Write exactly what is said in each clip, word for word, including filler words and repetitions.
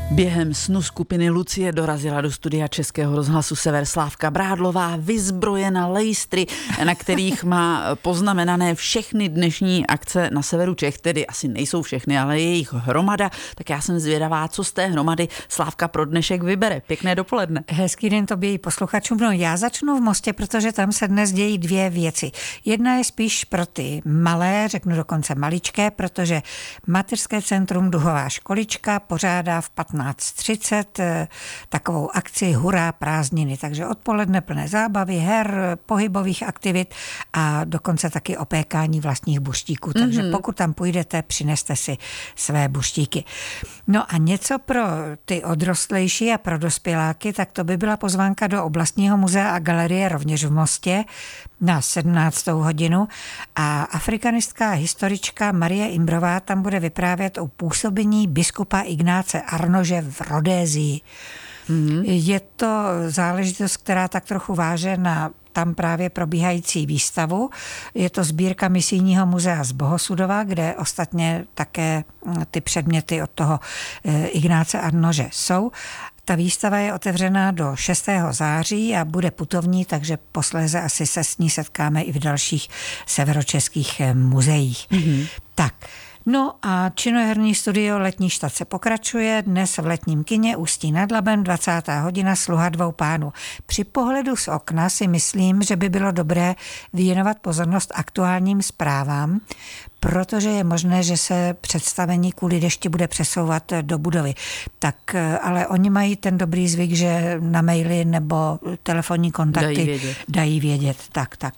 Během snu skupiny Lucie dorazila do studia Českého rozhlasu Sever Slávka Brádlová, vyzbrojena lejstry, na kterých má poznamenané všechny dnešní akce na severu Čech, tedy asi nejsou všechny, ale je jich hromada, tak já jsem zvědavá, co z té hromady Slávka pro dnešek vybere. Pěkné dopoledne. Hezký den tobě i posluchačům. No, já začnu v Mostě, protože tam se dnes dějí dvě věci. Jedna je spíš pro ty malé, řeknu dokonce maličké, protože mateřské centrum Duhová školička pořádá v patnáct třicet takovou akci Hurá prázdniny, takže odpoledne plné zábavy, her, pohybových aktivit a dokonce taky opékání vlastních buštíků, takže mm-hmm. pokud tam půjdete, přineste si své buštíky. No a něco pro ty odrostlejší a pro dospěláky, tak to by byla pozvánka do Oblastního muzea a galerie rovněž v Mostě na sedmnáctou hodinu a afrikanistka a historička Marie Imbrová tam bude vyprávět o působení biskupa Ignáce Arnože v Rodésii. Mm-hmm. Je to záležitost, která tak trochu váže na tam právě probíhající výstavu. Je to sbírka misijního muzea z Bohosudova, kde ostatně také ty předměty od toho Ignáce Arnože jsou. Ta výstava je otevřená do šestého září a bude putovní, takže posléze asi se s ní setkáme i v dalších severočeských muzeích. Mm-hmm. Tak. No a činoherní studio Letní štace pokračuje. Dnes v letním kině Ústí nad Labem dvacátá hodina Sluha dvou pánů. Při pohledu z okna si myslím, že by bylo dobré věnovat pozornost aktuálním zprávám, protože je možné, že se představení kvůli dešti bude přesouvat do budovy. Tak, ale oni mají ten dobrý zvyk, že na maily nebo telefonní kontakty dají vědět. Dají vědět. Tak, tak.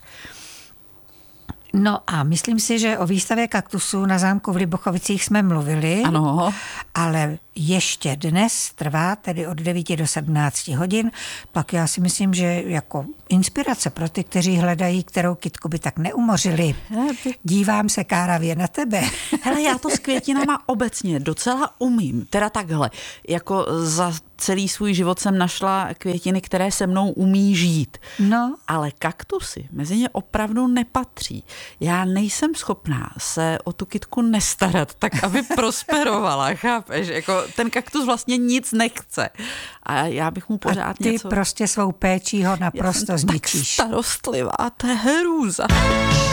No a myslím si, že o výstavě kaktusů na zámku v Libochovicích jsme mluvili. Ano. Ale ještě dnes trvá, tedy od devíti do sedmnácti hodin, tak já si myslím, že jako inspirace pro ty, kteří hledají, kterou kytku by tak neumořili. Dívám se káravě na tebe. Hele, já to s květinama obecně docela umím. Teda takhle, jako za celý svůj život jsem našla květiny, které se mnou umí žít. No. Ale kaktusy mezi ně opravdu nepatří. Já nejsem schopná se o tu kytku nestarat, tak aby prosperovala, chápeš? Jako ten kaktus vlastně nic nechce. A já bych mu pořád a ty něco... prostě svou péčí ho naprosto já jsem zničíš. Tak starostlivá, to je hrůza.